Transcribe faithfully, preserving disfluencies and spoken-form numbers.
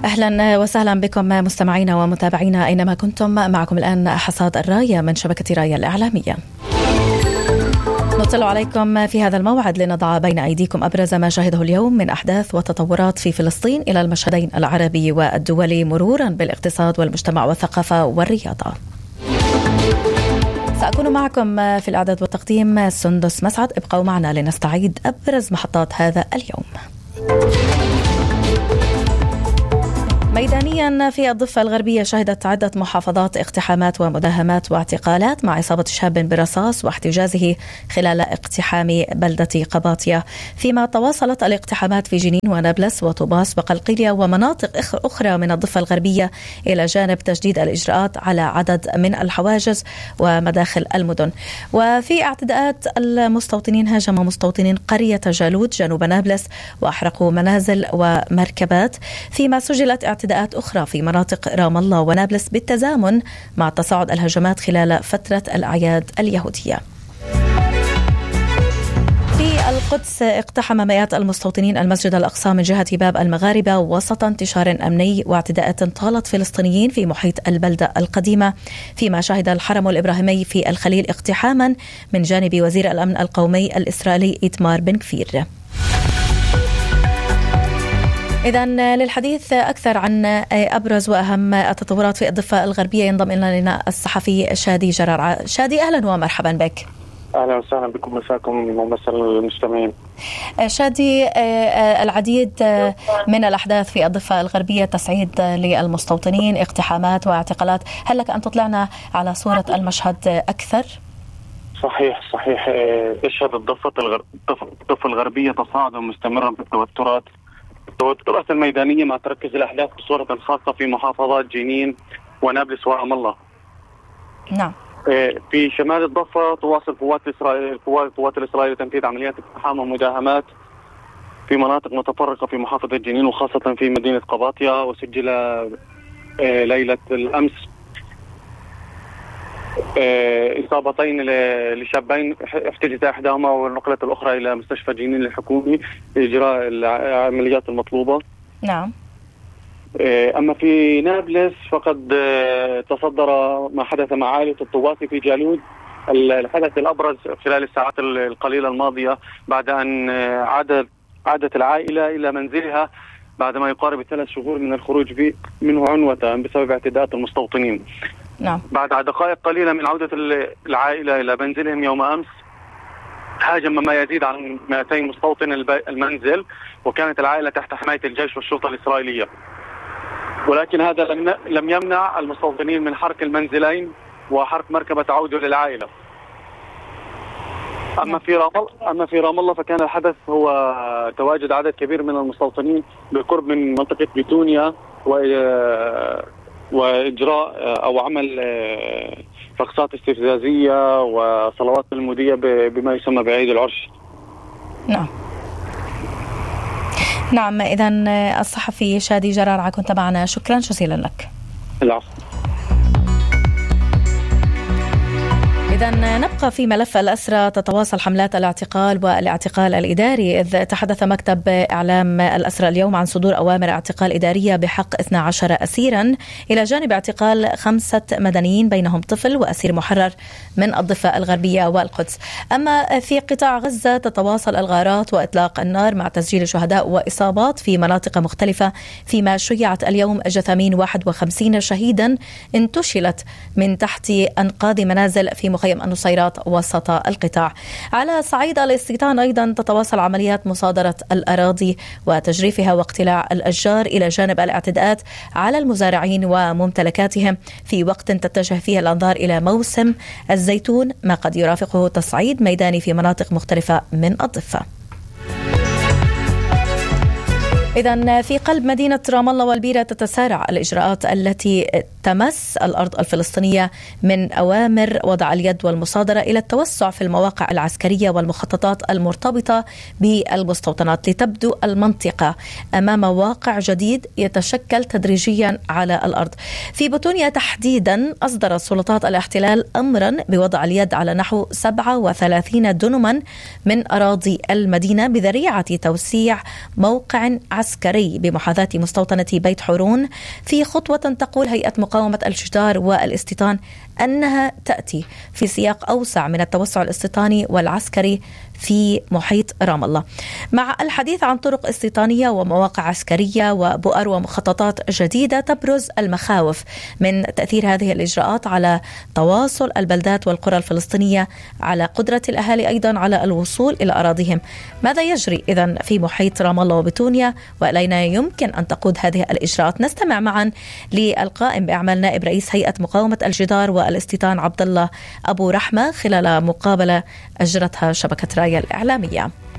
أهلا وسهلا بكم مستمعينا ومتابعينا أينما كنتم. معكم الآن حصاد الراية من شبكة راية الإعلامية. نطلع عليكم في هذا الموعد لنضع بين أيديكم أبرز ما شهده اليوم من أحداث وتطورات في فلسطين إلى المشهدين العربي والدولي، مرورا بالاقتصاد والمجتمع والثقافة والرياضة. سأكون معكم في الإعداد والتقديم سندس مسعد. ابقوا معنا لنستعيد أبرز محطات هذا اليوم. ميدانيا في الضفة الغربية شهدت عدة محافظات اقتحامات ومداهمات واعتقالات مع إصابة شاب برصاص واحتجازه خلال اقتحام بلدة قباطية، فيما تواصلت الاقتحامات في جنين ونابلس وطوباس وقلقيلية ومناطق أخرى من الضفة الغربية، إلى جانب تجديد الإجراءات على عدد من الحواجز ومداخل المدن. وفي اعتداءات المستوطنين هاجم مستوطنين قرية جالوت جنوب نابلس وأحرقوا منازل ومركبات، فيما سجلت اعتداءات أخرى في مناطق رام الله ونابلس بالتزامن مع تصاعد الهجمات خلال فترة الأعياد اليهودية. في القدس اقتحم مئات المستوطنين المسجد الأقصى من جهة باب المغاربة وسط انتشار أمني واعتداءات طالت فلسطينيين في محيط البلدة القديمة، فيما شهد الحرم الإبراهيمي في الخليل اقتحاما من جانب وزير الأمن القومي الإسرائيلي إيتمار بن كفير. إذن للحديث أكثر عن أبرز وأهم التطورات في الضفة الغربية ينضم إلينا الصحفي شادي جرار. شادي، أهلا ومرحبا بك. أهلا وسهلا بكم، مساكم ومساء المستمعين. شادي، العديد من الأحداث في الضفة الغربية، تسعيد للمستوطنين، اقتحامات واعتقالات، هل لك أن تطلعنا على صورة المشهد أكثر؟ صحيح صحيح تشهد الضفة الضفة الغربية تصاعدا مستمرا في التوترات التوترات الميدانية مع تركز الأحداث بصورة خاصة في محافظات جنين ونابلس ورام الله. نعم. في شمال الضفة تواصل قوات إسرائيل قوات الإسرائيلية تنفيذ عمليات اقتحام ومداهمات في مناطق متفرقة في محافظة جنين وخاصة في مدينة قباطية، وسجل ليلة الأمس إصابتين لشابين، احتجز إحداهما ونقلت الأخرى إلى مستشفى جنين الحكومي لإجراء العمليات المطلوبة. نعم. أما في نابلس فقد تصدر ما حدث مع عائلة الطواسي في جالوت الحدث الأبرز خلال الساعات القليلة الماضية، بعد أن عادت عادت العائلة إلى منزلها بعدما يقارب ثلاث شهور من الخروج منه عنوة بسبب اعتداءات المستوطنين. نعم. بعد دقائق قليلة من عودة العائلة إلى منزلهم يوم أمس، هاجم ما يزيد عن مئتين مستوطن المنزل، وكانت العائلة تحت حماية الجيش والشرطة الإسرائيلية، ولكن هذا لم يمنع المستوطنين من حرق المنزلين وحرق مركبة عودة للعائلة. أما في رام أما في رام الله فكان الحدث هو تواجد عدد كبير من المستوطنين بالقرب من منطقة بيتونيا و وإجراء أو عمل رقصات استفزازية وصلوات المودية بما يسمى بعيد العرش. نعم نعم. إذن الصحفي شادي جرار كنت معنا، شكرا جزيلا لك. العفو. إذن نبقى في ملف الأسرى. تتواصل حملات الاعتقال والاعتقال الإداري، إذ تحدث مكتب إعلام الأسرى اليوم عن صدور أوامر اعتقال إدارية بحق اثني عشر أسيرا، إلى جانب اعتقال خمسة مدنيين بينهم طفل وأسير محرر من الضفة الغربية والقدس. أما في قطاع غزة تتواصل الغارات وإطلاق النار مع تسجيل شهداء وإصابات في مناطق مختلفة، فيما شيعت اليوم جثامين واحد وخمسين شهيدا انتشلت من تحت أنقاض منازل في مخيم النصيرات وسط القطاع. على صعيد الاستيطان أيضا تتواصل عمليات مصادرة الأراضي وتجريفها واقتلاع الأشجار، إلى جانب الاعتداءات على المزارعين وممتلكاتهم، في وقت تتجه فيه الأنظار إلى موسم الزيتون، ما قد يرافقه تصعيد ميداني في مناطق مختلفة من الضفة. إذن في قلب مدينة رام الله والبيرة تتسارع الإجراءات التي تمس الأرض الفلسطينية، من أوامر وضع اليد والمصادرة إلى التوسع في المواقع العسكرية والمخططات المرتبطة بالمستوطنات، لتبدو المنطقة أمام واقع جديد يتشكل تدريجيا على الأرض. في بطونيا تحديدا أصدرت سلطات الاحتلال أمرا بوضع اليد على نحو سبعة وثلاثين دنما من أراضي المدينة بذريعة توسيع موقع عسكري عسكري بمحاذاة مستوطنة بيت حورون، في خطوة تقول هيئة مقاومة الجدار والاستيطان أنها تأتي في سياق أوسع من التوسع الاستيطاني والعسكري في محيط رام الله. مع الحديث عن طرق استيطانية ومواقع عسكرية وبؤر ومخططات جديدة، تبرز المخاوف من تأثير هذه الإجراءات على تواصل البلدات والقرى الفلسطينية، على قدرة الأهالي أيضا على الوصول إلى أراضيهم. ماذا يجري إذن في محيط رام الله وبتونيا، وأين يمكن أن تقود هذه الإجراءات؟ نستمع معا للقائم بأعمال نائب رئيس هيئة مقاومة الجدار والاستيطان عبد الله أبو رحمة خلال مقابلة أجرتها شبكة رايا الإعلامية.